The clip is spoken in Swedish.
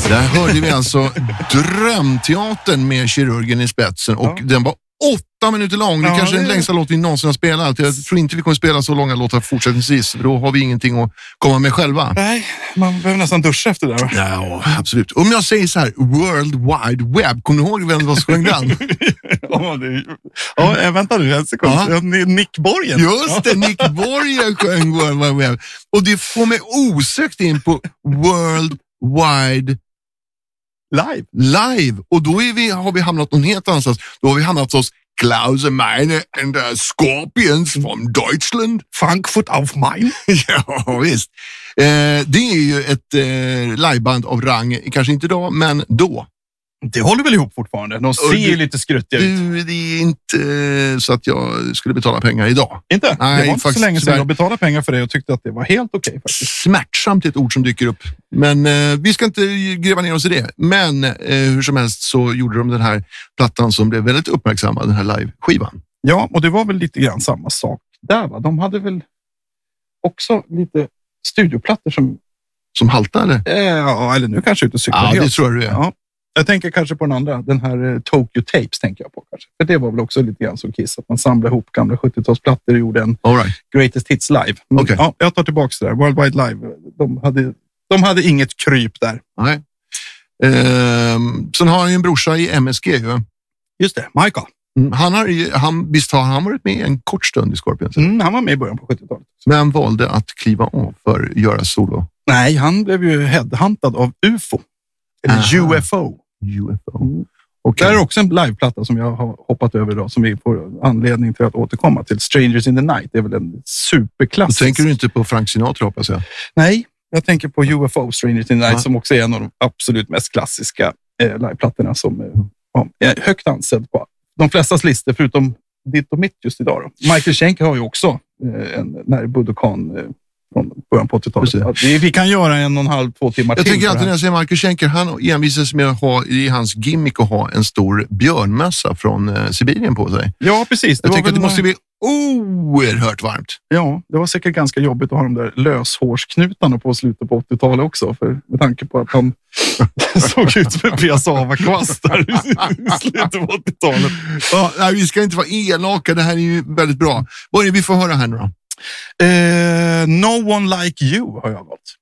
Där hörde vi alltså Drömteatern med kirurgen i spetsen och den var 8 minuter lång. Det kanske är den längsta låt vi någonsin har spelat. Jag tror inte vi kommer spela så långa låtar fortsättningsvis. Då har vi ingenting att komma med själva. Nej, man behöver nästan duscha efter det där. Ja, absolut. Om jag säger så här, World Wide Web, kommer du ihåg vem var som sjöng den? Vänta nu en sekund. Ja. Nick Borgen. Just det, Nick Borgen sjöng World Wide Web. Och det får mig osökt in på World Wide Live. Och då har vi hamnat någon helt annanstans. Då har vi hamnat hos Klaus Meine and the Scorpions from Deutschland. Frankfurt auf Main. Ja, visst. Det är ju ett liveband av rang, kanske inte idag, men då. Det håller väl ihop fortfarande. De ser ju lite skruttiga ut. Det är inte så att jag skulle betala pengar idag. Inte? Nej, det var inte så länge sedan jag betalade pengar för det och tyckte att det var helt okej faktiskt. Smärtsamt är ett ord som dyker upp. Men vi ska inte gräva ner oss i det. Men hur som helst så gjorde de den här plattan som blev väldigt uppmärksammad, den här live-skivan. Ja, och det var väl lite grann samma sak där, va? De hade väl också lite studioplattor som haltade? Ja, eller nu kanske ut och cyklar. Ja, det tror jag det är. Ja. Jag tänker kanske på den andra, den här Tokyo Tapes tänker jag på kanske. För det var väl också lite grann som Kiss, att man samlade ihop gamla 70-talsplattor och gjorde en Greatest Hits live. Okay. Ja, jag tar tillbaka det där. World Wide Live, de hade inget kryp där. Nej. Sen har han ju en brorsa i MSG ju. Just det, Michael. Visst har han varit med en kort stund i Scorpions? Han var med i början på 70-talet. Men valde att kliva av för att göra solo? Nej, han blev ju headhuntad av UFO. Eller UFO. Okay. Det är också en liveplatta som jag har hoppat över idag som vi får anledning till att återkomma till. Strangers in the Night. Det är väl en superklassisk. Då tänker du inte på Frank Sinatra, hoppas jag? Nej, jag tänker på UFO, Strangers in the Night, som också är en av de absolut mest klassiska liveplattorna som är högt ansedd på de flestas listor, förutom ditt och mitt just idag. Då. Michael Schenker har ju också en Budokan från början på 80-talet. Vi kan göra 1,5-2 timmar till. Jag tänker alltid när jag säger Michael Schenker, han envisas med att ha i hans gimmick att ha en stor björnmössa från Sibirien på sig. Ja, precis. Jag tänker att det måste bli oerhört varmt. Ja, det var säkert ganska jobbigt att ha de där löshårsknutarna på slutet på 80-talet också. För med tanke på att han såg ut som en piassava-kvast där i slutet på 80-talet. Ja, nej, vi ska inte vara elaka. Det här är ju väldigt bra. Vad är det vi får höra här nu då? No One Like You har jag valt.